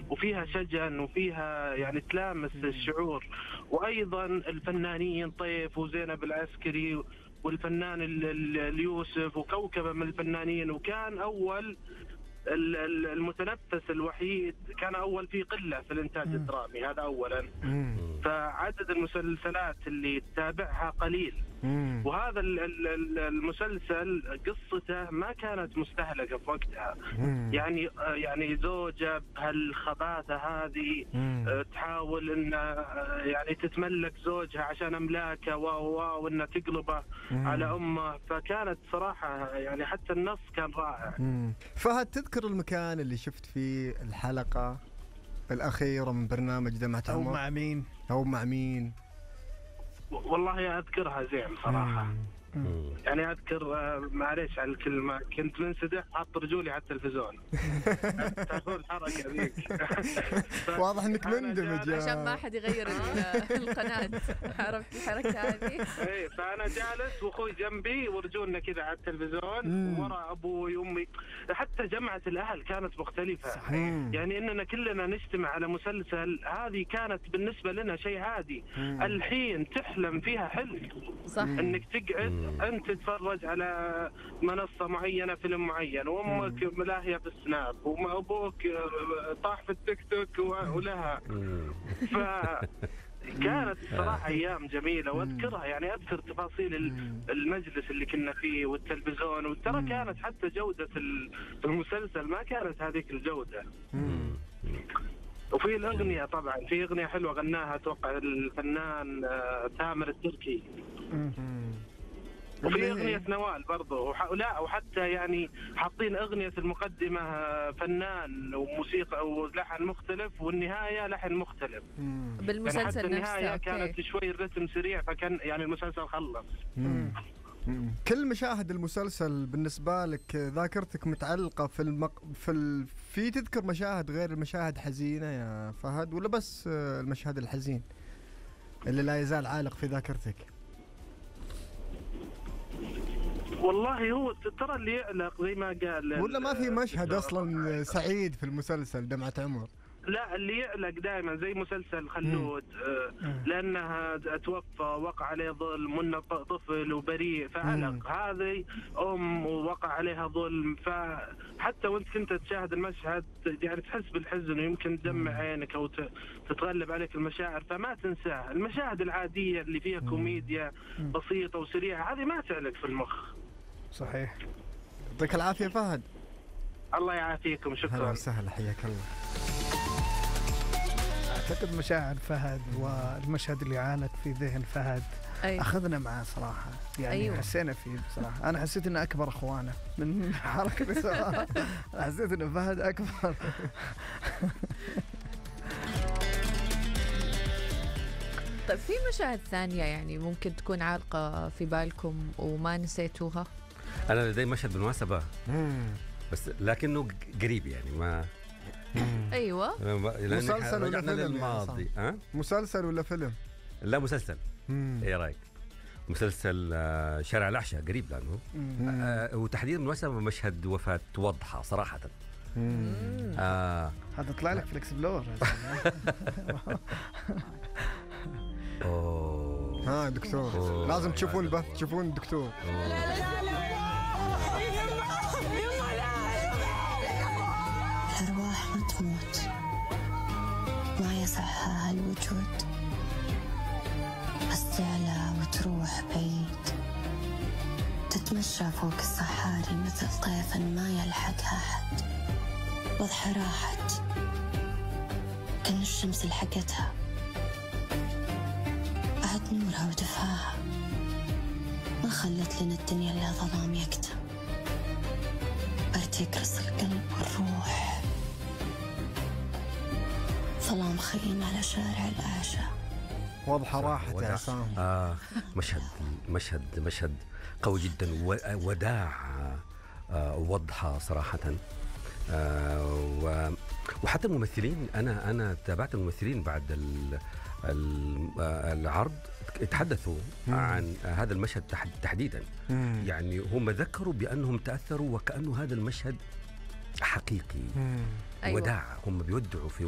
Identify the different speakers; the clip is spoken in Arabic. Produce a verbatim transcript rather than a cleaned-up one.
Speaker 1: وفيها شجن وفيها يعني تلامس الشعور. وأيضا الفنانين طيف وزينب العسكري والفنان اليوسف وكوكبة من الفنانين، وكان أول المتنفس الوحيد، كان أول في قلة في الإنتاج الدرامي، هذا أولا. فعدد المسلسلات اللي تتابعها قليل. مم. وهذا المسلسل قصته ما كانت مستهلكة في وقتها. مم. يعني يعني زوجة بهالخباثة هذه تحاول ان يعني تتملك زوجها عشان املاكه وانها تقلبه مم. على امه. فكانت صراحة يعني حتى النص كان رائع.
Speaker 2: مم. فهد، تذكر المكان اللي شفت فيه الحلقة الأخيرة من برنامج دمعة عمر؟
Speaker 3: أو مع مين؟
Speaker 2: أو مع مين؟
Speaker 1: والله أذكرها زين صراحة. مم. يعني أذكر معليش على الكلمة، كنت منسدح حاط رجولي على التلفزيون. تعرفون الحركة ذيك.
Speaker 2: واضح إنك مندمج
Speaker 4: عشان ما حد يغير القناة. عرفت الحركة هذه؟
Speaker 1: إيه، فأنا جالس وأخوي جنبي ورجولنا كذا على التلفزيون وراء أبوي وأمي. حتى جمعة الأهل كانت مختلفة. صحيح. يعني إننا كلنا نجتمع على مسلسل، هذه كانت بالنسبة لنا شيء عادي. مم. الحين تحلم فيها حلم. صح. إنك تقعد أنت تتفرج على منصة معينة، فيلم معين، وأمك ملاهية في السناب، وأبوك طاح في التيك توك ولها. فكانت صراحة أيام جميلة وأذكرها. يعني أذكر تفاصيل المجلس اللي كنا فيه والتلفزيون، وترى كانت حتى جودة المسلسل ما كانت هذيك الجودة. وفي الأغنية طبعا، في أغنية حلوة غناها أتوقع الفنان تامر التركي. وفي أغنية نوال برضو، لا وحتى يعني حاطين أغنية المقدمة فنان وموسيقى ولحن مختلف، والنهاية لحن مختلف.
Speaker 4: مم. بالمسلسل يعني
Speaker 1: حتى النهاية
Speaker 4: نفسه
Speaker 1: كانت شوي الرتم سريع، فكان يعني المسلسل خلص.
Speaker 2: مم. مم. كل مشاهد المسلسل بالنسبة لك ذاكرتك متعلقة في المق... في ال... في تذكر مشاهد غير المشاهد حزينة يا فهد، ولا بس المشهد الحزين اللي لا يزال عالق في ذاكرتك؟
Speaker 1: والله هو ترى اللي يعلق زي ما قال،
Speaker 2: ولا ما في مشهد أصلا سعيد في المسلسل دمعة عمر؟
Speaker 1: لا، اللي يعلق دائما زي مسلسل خلود، آه لأنها توفى وقع عليه ظلم، وإنه طفل وبريء فعلق. هذه أم ووقع عليها ظلم، فحتى وانت كنت تشاهد المشهد يعني تحس بالحزن، ويمكن تدمع عينك أو تتغلب عليك المشاعر، فما تنساه. المشاهد العادية اللي فيها كوميديا بسيطة وسريعة هذه ما تعلق في المخ.
Speaker 3: صحيح.
Speaker 2: يعطيك العافية فهد.
Speaker 1: الله يعافيكم، شكرا.
Speaker 2: أهلا وسهلا، حياك الله.
Speaker 3: أعتقد مشاعر فهد والمشهد اللي عانت في ذهن فهد أيوة. أخذنا معه صراحة، يعني أيوة. حسينا فيه بصراحة. أنا حسيت إنه أكبر أخوانا من حركة صراحة. حسيت إنه فهد أكبر.
Speaker 4: طيب في مشاهد ثانية يعني ممكن تكون عالقة في بالكم وما نسيتوها؟
Speaker 5: أنا لدي مشهد بالمناسبة بس لكنه قريب يعني ما
Speaker 4: ايوه.
Speaker 2: مسلسل ولا فيلم؟
Speaker 5: الماضي أه؟
Speaker 2: مسلسل ولا فيلم؟
Speaker 5: لا مسلسل. ايه رايك؟ مسلسل شارع العشاء قريب لانه آه وتحديدا بالمناسبة مشهد وفاة وضحى صراحة.
Speaker 3: آه. هذا طلع لك في الاكسبلور.
Speaker 2: اوه ها دكتور أوه. لازم تشوفون البث، تشوفون الدكتور.
Speaker 6: الأرواح ما تموت، ما يصحها الوجود، بس تعلى وتروح بعيد، تتمشى فوق الصحاري مثل طيف ما يلحقها أحد. وضحى راحت كأن الشمس لحقتها، أعد نورها ودفاها، ما خلت لنا الدنيا إلا ظلام يكتم. برد يكرس القلب والروح، ظلام خيم على شارع الأعشى.
Speaker 2: واضحة راحت يا عصام.
Speaker 5: آه مشهد مشهد مشهد قوي جدا، وداع آه وضحى صراحة. آه وحتى الممثلين، أنا أنا تابعت الممثلين بعد العرض تحدثوا مم. عن هذا المشهد تحديدا. مم. يعني هم ذكروا بأنهم تأثروا وكأنه هذا المشهد حقيقي. مم. وداع. هم بيودعوا في